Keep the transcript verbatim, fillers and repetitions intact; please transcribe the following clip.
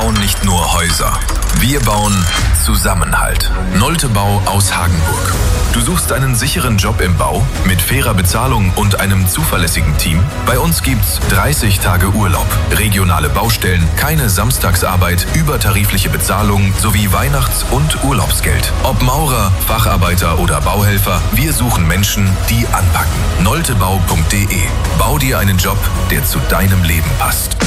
bauen nicht nur Häuser. Wir bauen Zusammenhalt. Nolte Bau aus Hagenburg. Du suchst einen sicheren Job im Bau mit fairer Bezahlung und einem zuverlässigen Team? Bei uns gibt's dreißig Tage Urlaub, regionale Baustellen, keine Samstagsarbeit, übertarifliche Bezahlung sowie Weihnachts- und Urlaubsgeld. Ob Maurer, Facharbeiter oder Bauhelfer, wir suchen Menschen, die anpacken. noltebau punkt de. Bau dir einen Job, der zu deinem Leben passt.